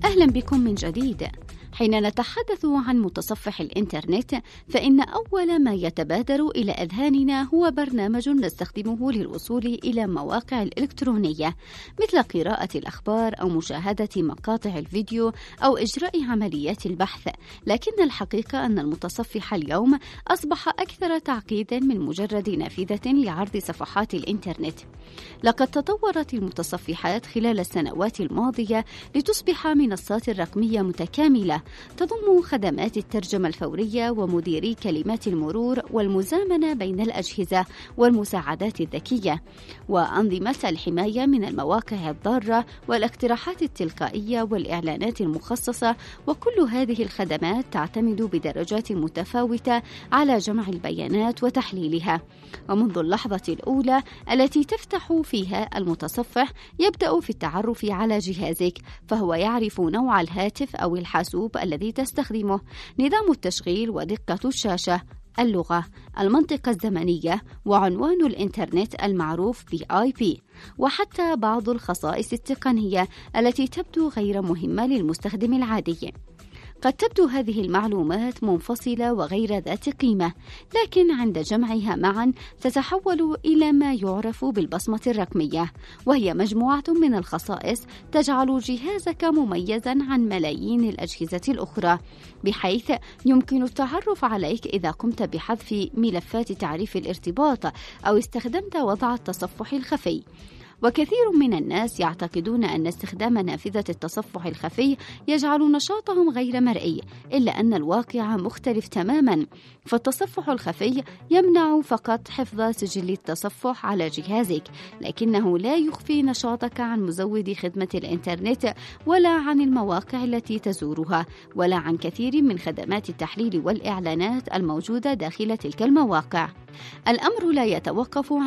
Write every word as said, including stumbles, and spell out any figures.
أهلا بكم من جديد. حين نتحدث عن متصفح الإنترنت فإن أول ما يتبادر إلى أذهاننا هو برنامج نستخدمه للوصول إلى مواقع الإلكترونية مثل قراءة الأخبار أو مشاهدة مقاطع الفيديو أو إجراء عمليات البحث. لكن الحقيقة أن المتصفح اليوم أصبح أكثر تعقيدا من مجرد نافذة لعرض صفحات الإنترنت. لقد تطورت المتصفحات خلال السنوات الماضية لتصبح منصات رقمية متكاملة تضم خدمات الترجمة الفورية ومديري كلمات المرور والمزامنة بين الأجهزة والمساعدات الذكية وأنظمة الحماية من المواقع الضارة والاقتراحات التلقائية والإعلانات المخصصة. وكل هذه الخدمات تعتمد بدرجات متفاوتة على جمع البيانات وتحليلها. ومنذ اللحظة الأولى التي تفتح فيها المتصفح يبدأ في التعرف على جهازك، فهو يعرف نوع الهاتف أو الحاسوب الذي تستخدمه، نظام التشغيل ودقة الشاشة، اللغة، المنطقة الزمنية، وعنوان الإنترنت المعروف ب آي بي، وحتى بعض الخصائص التقنية التي تبدو غير مهمة للمستخدم العادي. قد تبدو هذه المعلومات منفصلة وغير ذات قيمة، لكن عند جمعها معا تتحول إلى ما يعرف بالبصمة الرقمية، وهي مجموعة من الخصائص تجعل جهازك مميزا عن ملايين الأجهزة الأخرى، بحيث يمكن التعرف عليك إذا قمت بحذف ملفات تعريف الارتباط أو استخدمت وضع التصفح الخفي. وكثير من الناس يعتقدون أن استخدام نافذة التصفح الخفي يجعل نشاطهم غير مرئي، إلا أن الواقع مختلف تماما. فالتصفح الخفي يمنع فقط حفظ سجل التصفح على جهازك، لكنه لا يخفي نشاطك عن مزود خدمة الإنترنت ولا عن المواقع التي تزورها ولا عن كثير من خدمات التحليل والإعلانات الموجودة داخل تلك المواقع. الأمر لا يتوقف